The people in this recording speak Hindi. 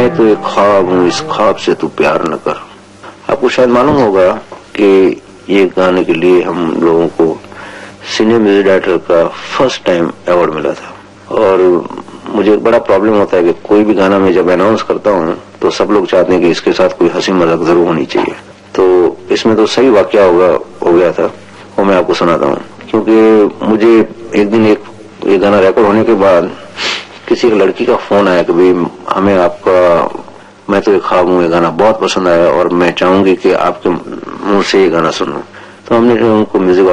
तो एक ख्वाब हूँ, इस ख्वाब से तू प्यार न कर। आपको शायद मालूम होगा कि ये गाने के लिए हम लोगों को सीनियर म्यूजिक डायरेक्टर का फर्स्ट टाइम अवार्ड मिला था। और मुझे एक बड़ा प्रॉब्लम होता है कि कोई भी गाना मैं जब अनाउंस करता हूँ तो सब लोग चाहते हैं कि इसके साथ कोई हंसी मजाक जरूर होनी चाहिए। तो इसमें तो सही वाकया हो गया था, वो मैं आपको सुनाता हूँ। क्योंकि मुझे एक दिन ये गाना रिकॉर्ड होने के बाद किसी एक लड़की का फोन आया कि भाई हमें आपका मैं तो एक ख्वाब हूँ ये गाना बहुत पसंद आया और मैं चाहूंगी कि आपके मुंह से ये गाना सुनूं। तो हमने उनको म्यूजिक